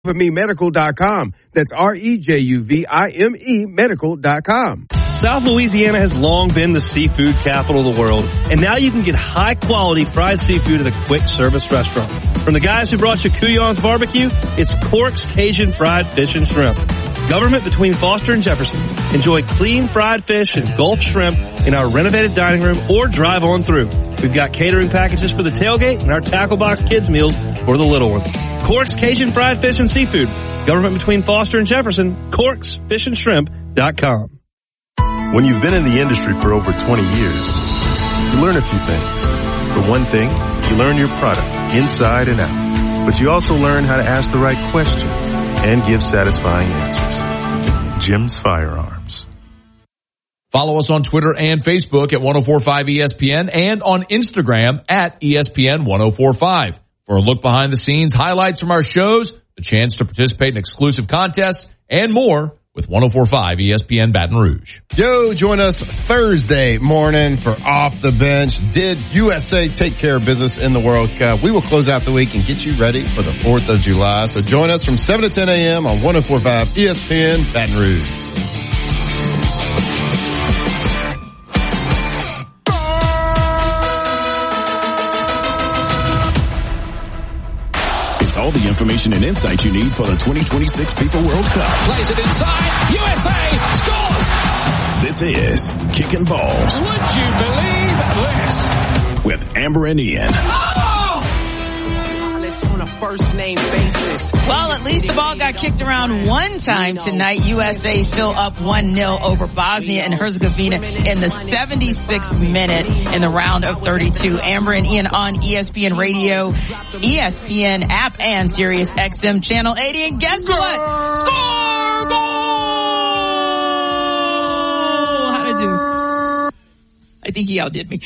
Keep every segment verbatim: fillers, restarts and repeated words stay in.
me medical dot com. That's R E J U V I M E medical dot com. South Louisiana has long been the seafood capital of the world, and now you can get high-quality fried seafood at a quick-service restaurant. From the guys who brought you Couillon's Barbecue, it's Cork's Cajun Fried Fish and Shrimp. Government between Foster and Jefferson. Enjoy clean fried fish and Gulf shrimp in our renovated dining room or drive on through. We've got catering packages for the tailgate and our tackle box kids meals for the little ones. Cork's Cajun Fried Fish and Seafood. Government between Foster and Jefferson. Corks Fish and Shrimp dot com. When you've been in the industry for over twenty years, you learn a few things. For one thing, you learn your product inside and out. But you also learn how to ask the right questions and give satisfying answers. Jim's Firearms. Follow us on Twitter and Facebook at ten forty-five E S P N and on Instagram at E S P N ten forty-five. For a look behind the scenes, highlights from our shows, a chance to participate in exclusive contests, and more with ten forty-five E S P N Baton Rouge. Yo, join us Thursday morning for Off the Bench. Did U S A take care of business in the World Cup? We will close out the week and get you ready for the fourth of July. So join us from seven to ten a.m. on ten forty-five E S P N Baton Rouge. All the information and insight you need for the twenty twenty-six FIFA World Cup. Plays it inside. U S A scores. This is Kicking Balls. Would you believe this? With Amber and Ian. Oh! On a first name basis. Well, at least the ball got kicked around one time tonight. U S A still up one nil over Bosnia and Herzegovina in the seventy-sixth minute in the round of thirty-two. Amber and Ian on E S P N Radio, E S P N app, and Sirius X M Channel eighty. And guess what? Score! Goal! How'd I do? I think he outdid me.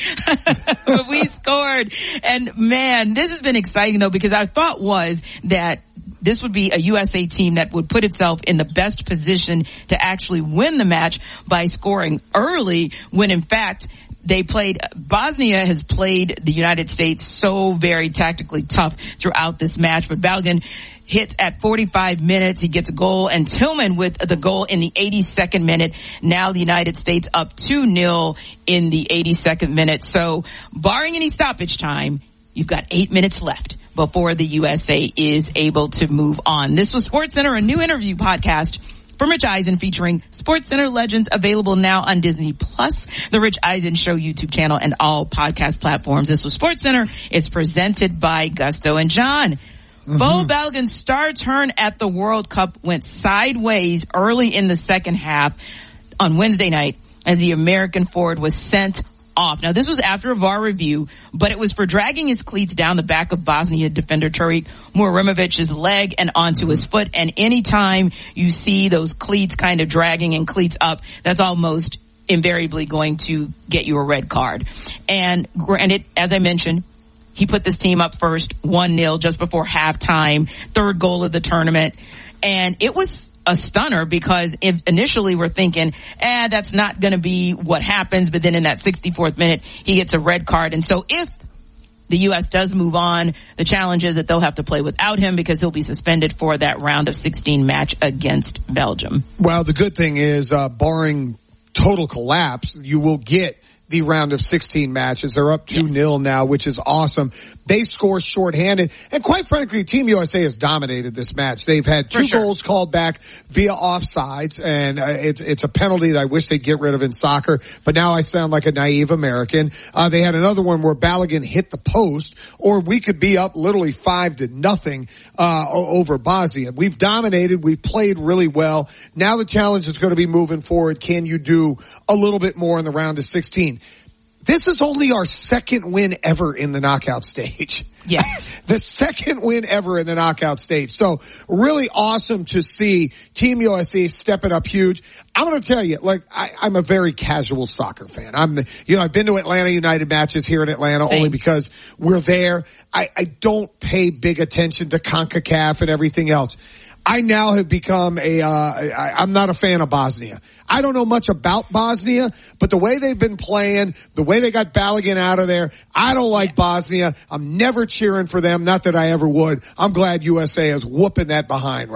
But we scored. And man, this has been exciting though, because our thought was that this would be a U S A team that would put itself in the best position to actually win the match by scoring early, when in fact they played, Bosnia has played the United States so very tactically tough throughout this match. But Balogun hits at forty-five minutes. He gets a goal, and Tillman with the goal in the eighty-second minute. Now the United States up two nil in the eighty-second minute. So barring any stoppage time, you've got eight minutes left before the U S A is able to move on. This was SportsCenter, a new interview podcast from Rich Eisen featuring SportsCenter legends, available now on Disney Plus, the Rich Eisen Show YouTube channel, and all podcast platforms. This was SportsCenter. It's presented by Gusto. And John, mm-hmm. Bo Balogun's star turn at the World Cup went sideways early in the second half on Wednesday night as the American forward was sent off. Now, this was after a V A R review, but it was for dragging his cleats down the back of Bosnia defender Tariq Muramovic's leg and onto his foot. And anytime you see those cleats kind of dragging and cleats up, that's almost invariably going to get you a red card. And granted, as I mentioned, he put this team up first, one nil just before halftime, third goal of the tournament. And it was a stunner, because if initially we're thinking, eh, that's not going to be what happens. But then in that sixty-fourth minute, he gets a red card. And so if the U S does move on, the challenge is that they'll have to play without him, because he'll be suspended for that round of sixteen match against Belgium. Well, the good thing is, uh, barring total collapse, you will get the round of sixteen matches. They're up two nil now, which is awesome. They score shorthanded. And quite frankly, Team U S A has dominated this match. They've had two sure. goals called back via offsides, and uh, it's it's a penalty that I wish they'd get rid of in soccer, but now I sound like a naive American. Uh, they had another one where Balogun hit the post, or we could be up literally five to nothing uh over Bosnia. We've dominated. We've played really well. Now the challenge is going to be moving forward. Can you do a little bit more in the round of sixteen? This is only our second win ever in the knockout stage. Yes. The second win ever in the knockout stage. So really awesome to see Team U S A stepping up huge. I'm going to tell you, like, I, I'm a very casual soccer fan. I'm, the, you know, I've been to Atlanta United matches here in Atlanta Same. only because we're there. I, I don't pay big attention to CONCACAF and everything else. I now have become a, uh, I, I'm not a fan of Bosnia. I don't know much about Bosnia, but the way they've been playing, the way they got Balogun out of there, I don't like Bosnia. I'm never cheering for them. Not that I ever would. I'm glad U S A is whooping that behind right